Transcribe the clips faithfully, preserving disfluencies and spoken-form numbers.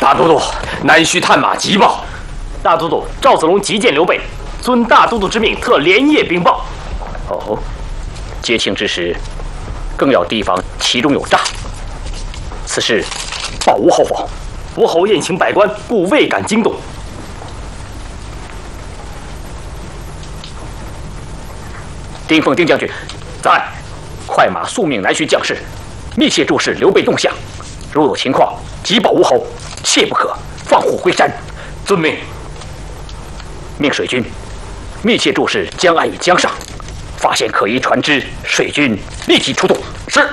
大都督，南须探马急报。 大都督赵子龙急见刘备，遵大都督之命，特连夜禀报。 哦，接庆之时，更要提防其中有诈。此事报吴侯否？ 吴侯宴请百官，故未敢惊动。 丁奉丁将军， 在。 快马速命南徐将士，密切注视刘备动向，如有情况，急报吴侯，切不可放虎归山。 遵命。 命水军密切注视江岸与江上，发现可疑船只，水军立即出动。 是。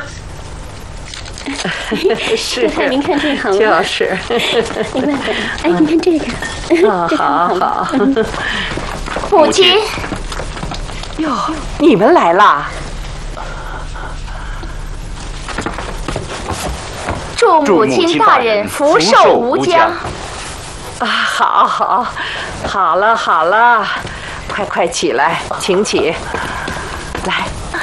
是，看您看这好吗？ 就是。 您看看，哎，您看这个。 啊，好好。 母亲。 哟，你们来啦！ 祝母亲大人福寿无疆。 啊，好好，好了好了，快快起来，请起。来。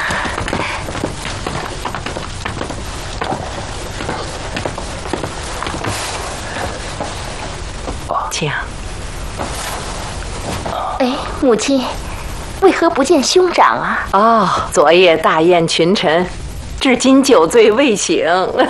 请。 哎，母亲，为何不见兄长啊？ 哦，昨夜大宴群臣，至今酒醉未醒。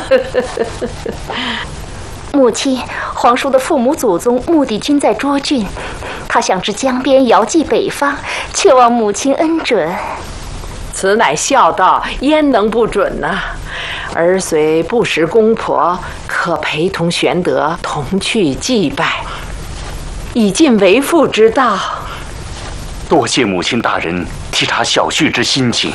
母亲，皇叔的父母祖宗目的均在涿郡，他想至江边遥祭北方，却望母亲恩准。 此乃孝道，焉能不准呢？儿虽不识公婆，可陪同玄德同去祭拜，以尽为父之道。 多谢母亲大人体察小婿之心情。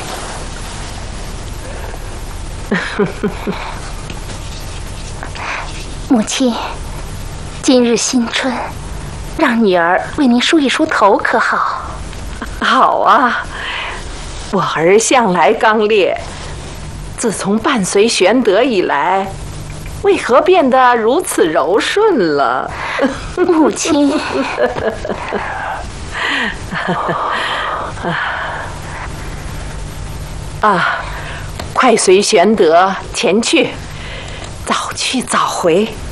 母亲，今日新春，让女儿为您梳一梳头，可好？ 好啊，我儿向来刚烈，自从伴随玄德以来，为何变得如此柔顺了？ 母亲。 啊，快随玄德前去，早去早回。